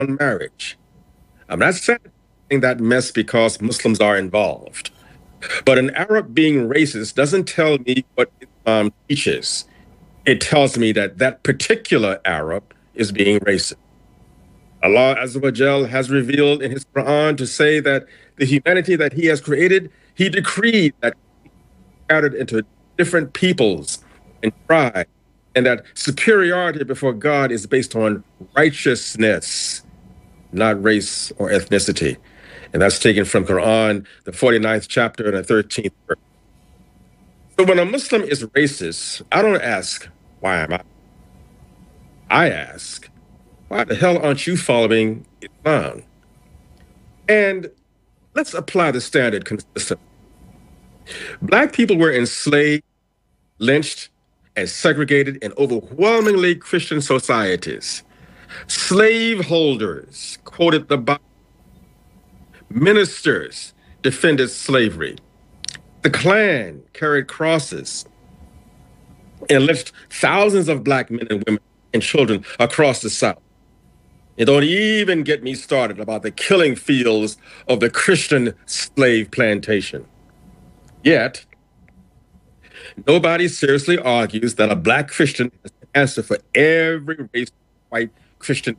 on marriage. I'm not saying that mess because Muslims are involved. But an Arab being racist doesn't tell me what Islam teaches. It tells me that that particular Arab is being racist. Allah Azza wa Jal has revealed in his Quran to say that the humanity that he has created, he decreed that scattered into different peoples and tribes, and that superiority before God is based on righteousness, not race or ethnicity. And that's taken from Quran, the 49th chapter and the 13th verse. So when a Muslim is racist, I don't ask, why am I? I ask, why the hell aren't you following Islam? And let's apply the standard consistently. Black people were enslaved, lynched, and segregated in overwhelmingly Christian societies. Slaveholders quoted the Bible. Ministers defended slavery. The Klan carried crosses and lynched thousands of black men and women and children across the South. And don't even get me started about the killing fields of the Christian slave plantation. Yet, nobody seriously argues that a black Christian is the answer for every race white Christian.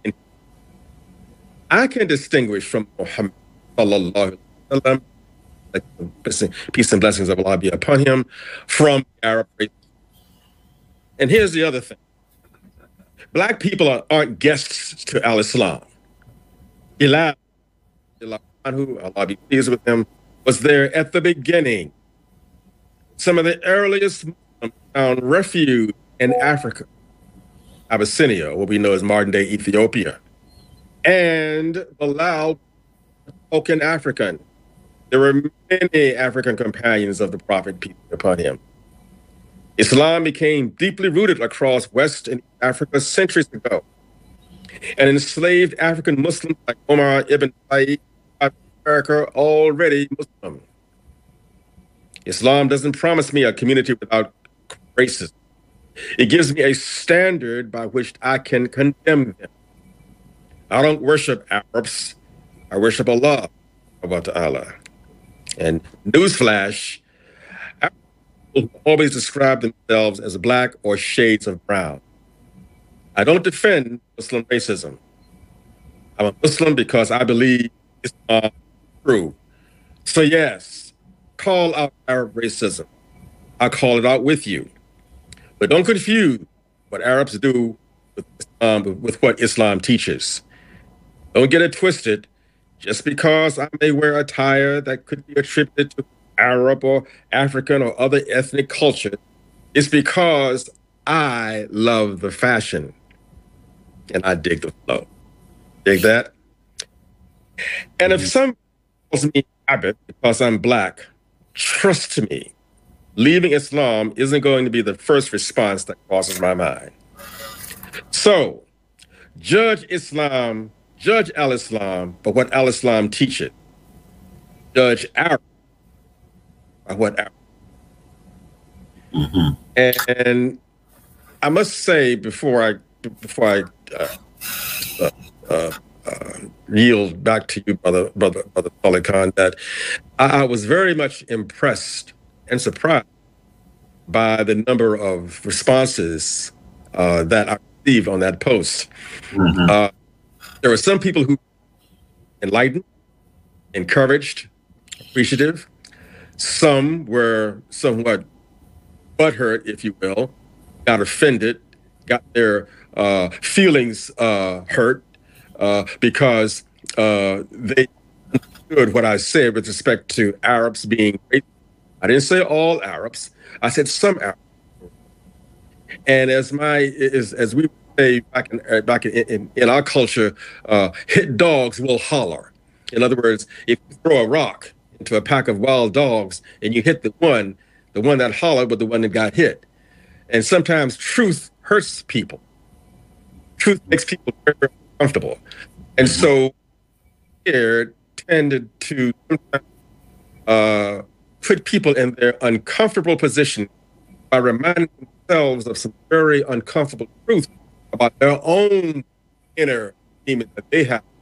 I can distinguish from Muhammad sallallahu alaihi wasallam, peace and blessings of Allah be upon him, from Arab race. And here's the other thing. Black people aren't guests to al-Islam. Bilal, who Allah be pleased with him, was there at the beginning. Some of the earliest Muslims found refuge in Africa, Abyssinia, what we know as modern-day Ethiopia. And Bilal spoke in African. There were many African companions of the Prophet, peace be upon him. Islam became deeply rooted across West and East Africa centuries ago, and enslaved African Muslims like Omar ibn Said of America already Muslim. Islam doesn't promise me a community without racism. It gives me a standard by which I can condemn them. I don't worship Arabs. I worship Allah, Allah. And newsflash, Arabs will always describe themselves as black or shades of brown. I don't defend Muslim racism. I'm a Muslim because I believe Islam is true. So yes, call out Arab racism. I call it out with you. But don't confuse what Arabs do with what Islam teaches. Don't get it twisted. Just because I may wear attire that could be attributed to Arab or African or other ethnic culture, it's because I love the fashion and I dig the flow. Dig that? And if someone calls me Arab because I'm black, trust me, leaving Islam isn't going to be the first response that crosses my mind. So, judge al-Islam by what al-Islam teaches. Judge Arab by what Arab. And I must say before I yield back to you, brother Salih Khan, that I was very much impressed and surprised by the number of responses that I received on that post. There were some people who enlightened, encouraged, appreciative. Some were somewhat butthurt, if you will, got offended, got their feelings hurt because they understood what I said with respect to Arabs being racist. I didn't say all Arabs. I said some Arabs. And as we say back in our culture, hit dogs will holler. In other words, if you throw a rock into a pack of wild dogs and you hit the one that hollered was the one that got hit. And sometimes truth hurts people. Truth makes people very, very uncomfortable. And so here tended to sometimes put people in their uncomfortable position by reminding themselves of some very uncomfortable truth about their own inner demon that they have